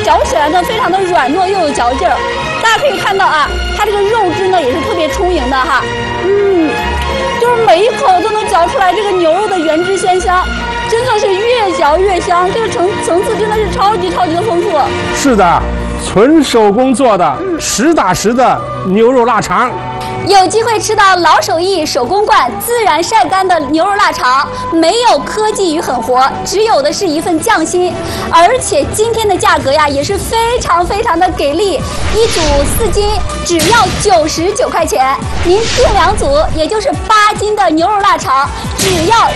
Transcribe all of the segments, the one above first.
嚼起来呢非常的软糯又有嚼劲儿。大家可以看到啊，它这个肉质呢也是特别充盈的哈，就是每一口都能嚼出来这个牛肉的原汁鲜香，真的是越嚼越香，这个层次真的是超级的丰富。 是的，纯手工做的，实打实的牛肉腊肠。 有机会吃到老手艺手工灌自然晒干的牛肉腊肠，没有科技与狠活，只有的是一份匠心。而且今天的价格呀也是非常的给力，一组4斤只要99块钱，您订2组，也就是8斤的牛肉腊肠，只要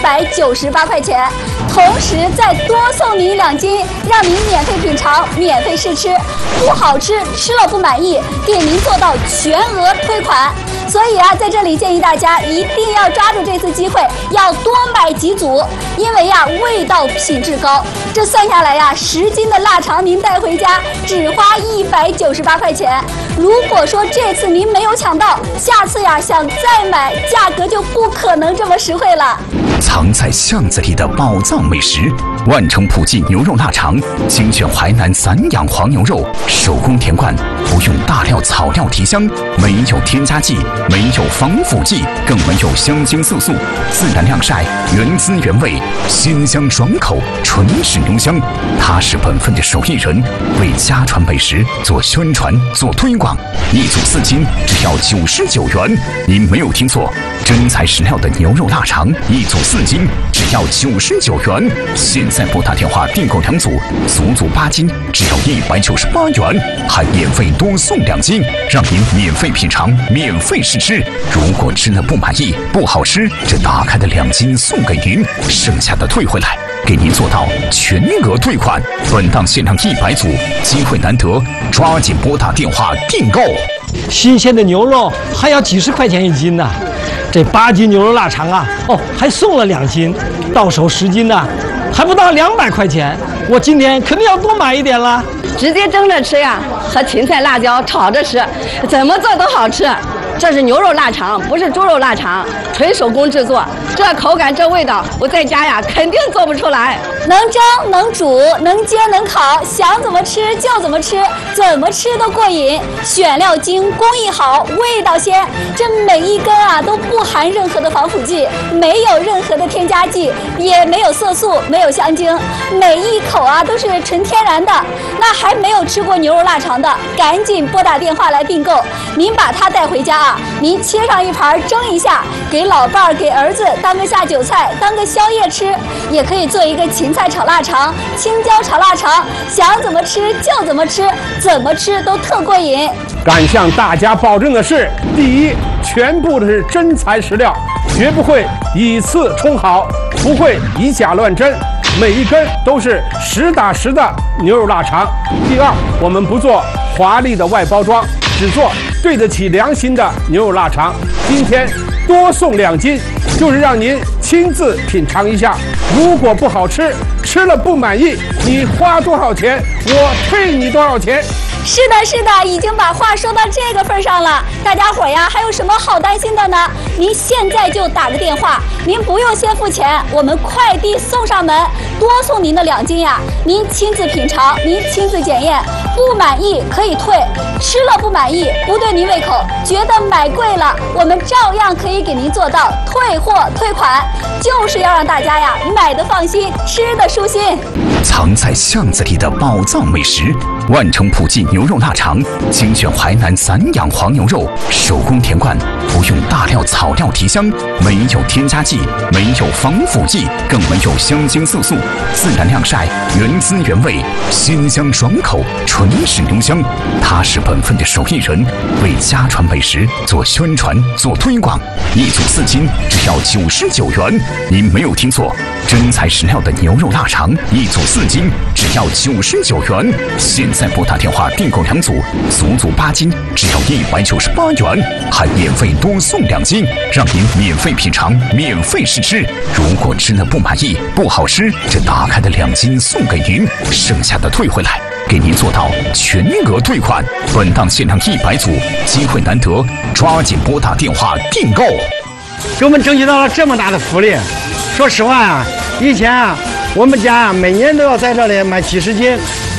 198块钱。同时再多送您2斤，让您免费品尝、免费试吃，不好吃吃了不满意，给您做到全额退款。所以啊，在这里建议大家一定要抓住这次机会，要多买几组，因为呀味道品质高。这算下来呀，10斤的腊肠您带回家只花198块钱。如果说这次您没有抢到，下次呀想再买，价格就不可能这么实惠了。 藏在巷子里的宝藏美食，万城普记牛肉腊肠，精选淮南散养黄牛肉，手工填灌，不用大料草料提香，没有添加剂，没有防腐剂，更没有香精色素，自然晾晒，原汁原味，鲜香爽口，纯是牛香。他是本分的手艺人，为家传美食做宣传做推广。一组4斤只要99元，您没有听错，真材实料的牛肉腊肠，一组4斤只要99元。现在拨打电话订购2组，足足8斤只要198元，还免费多送2斤，让您免费品尝、免费试吃。如果吃了不满意、不好吃，这打开的2斤送给您，剩下的退回来，给您做到全额退款。本档限量100组，机会难得，抓紧拨打电话订购。 新鲜的牛肉还要几十块钱1斤呢，这8斤牛肉腊肠啊，还送了2斤，到手10斤呢，还不到200块钱。我今天肯定要多买一点了。 直接蒸着吃呀，和芹菜、辣椒炒着吃，怎么做都好吃。这是牛肉腊肠，不是猪肉腊肠，纯手工制作，这口感这味道，我在家呀肯定做不出来。 能蒸能煮能煎能烤，想怎么吃就怎么吃，怎么吃都过瘾。选料精，工艺好，味道鲜，这每一根啊都不含任何的防腐剂，没有任何的添加剂，也没有色素，没有香精，每一口啊都是纯天然的。那还没有吃过牛肉腊肠的，赶紧拨打电话来订购。您把它带回家啊，您切上一盘蒸一下，给老伴儿给儿子当个下酒菜，当个宵夜吃，也可以做一个芹菜炒腊肠、青椒炒腊肠，想怎么吃就怎么吃，怎么吃都特过瘾。 敢向大家保证的是，第一，全部的是真材实料，绝不会以次充好，不会以假乱真，每一根都是实打实的牛肉腊肠。第二，我们不做华丽的外包装，只做对得起良心的牛肉腊肠。今天多送2斤，就是让您亲自品尝一下。如果不好吃，吃了不满意，你花多少钱，我退你多少钱。 是的，已经把话说到这个份上了。大家伙呀，还有什么好担心的呢？您现在就打个电话，您不用先付钱，我们快递送上门，多送您的2斤呀。您亲自品尝，您亲自检验，不满意可以退，吃了不满意，不对您胃口，觉得买贵了，我们照样可以给您做到退货退款，就是要让大家呀买的放心，吃的舒心。 藏在巷子里的宝藏美食，万城普记牛肉腊肠，精选淮南散养黄牛肉，手工填灌，不用大料草料提香，没有添加剂，没有防腐剂，更没有香精色素，自然晾晒，原汁原味，鲜香爽口，纯是牛香。他是本分的手艺人，为家传美食做宣传做推广。一组4斤只要99元，您没有听错，真材实料的牛肉腊肠，一组4斤只要99元。现在拨打电话订购2组，足足8斤只要198元，还免费多送2斤，让您免费品尝、免费试吃。如果吃了不满意、不好吃，这打开的2斤送给您，剩下的退回来，给您做到全额退款。本档限量100组，机会难得，抓紧拨打电话订购。 给我们争取到了这么大的福利。说实话啊，以前啊，我们家每年都要在这里买几十斤，